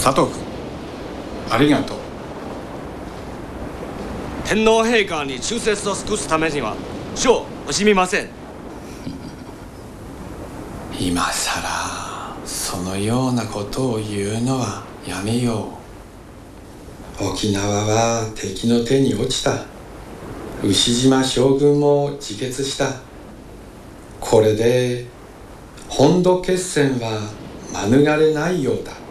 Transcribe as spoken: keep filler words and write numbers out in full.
佐藤君、ありがとう。 天皇陛下に忠節を尽くすためには死を惜しみません。 今さらそのようなことを言うのはやめよう。沖縄は敵の手に落ちた。牛島将軍も自決した。これで本土決戦は免れないようだ。